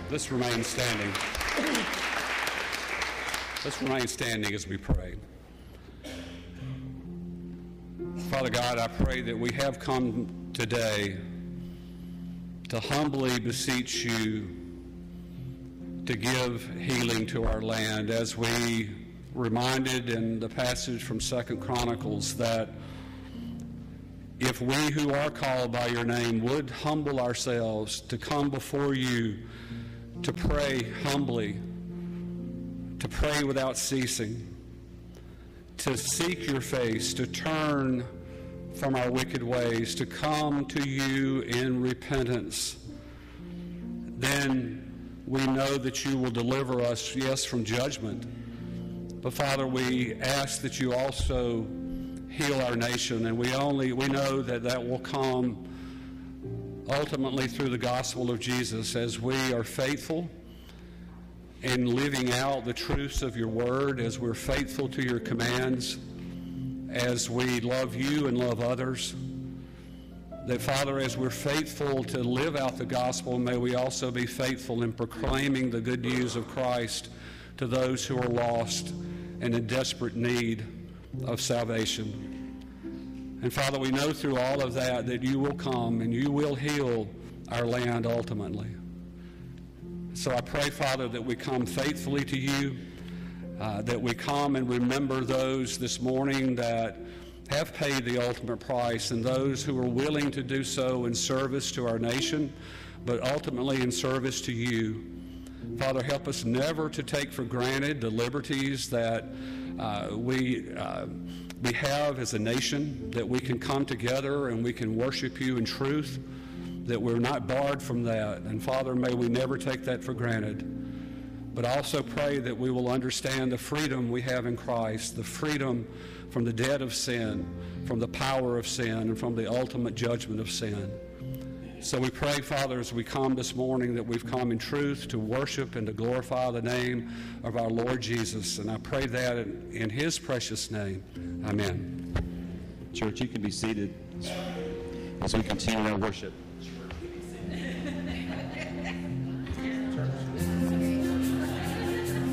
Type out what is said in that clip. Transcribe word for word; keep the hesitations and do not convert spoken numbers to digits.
Let's remain standing. Let's remain standing as we pray. Father God, I pray that we have come today to humbly beseech you to give healing to our land, as we reminded in the passage from Second Chronicles that if we who are called by your name would humble ourselves to come before you, to pray humbly, to pray without ceasing, to seek your face, to turn from our wicked ways, to come to you in repentance, then we know that you will deliver us, yes, from judgment. But Father, we ask that you also heal our nation, and we only we know that that will come ultimately through the gospel of Jesus, as we are faithful in living out the truths of your word, as we're faithful to your commands, as we love you and love others. That, Father, as we're faithful to live out the gospel, may we also be faithful in proclaiming the good news of Christ to those who are lost and in desperate need of salvation. And Father, we know through all of that that you will come and you will heal our land ultimately. So I pray, Father, that we come faithfully to you, uh, that we come and remember those this morning that have paid the ultimate price, and those who are willing to do so in service to our nation, but ultimately in service to you. Father, help us never to take for granted the liberties that uh, we uh, we have as a nation, that we can come together and we can worship you in truth, that we're not barred from that. And Father, may we never take that for granted. But I also pray that we will understand the freedom we have in Christ, the freedom from the debt of sin, from the power of sin, and from the ultimate judgment of sin. So we pray, Father, as we come this morning, that we've come in truth to worship and to glorify the name of our Lord Jesus. And I pray that in, in his precious name. Amen. Church, you can be seated as we continue our worship.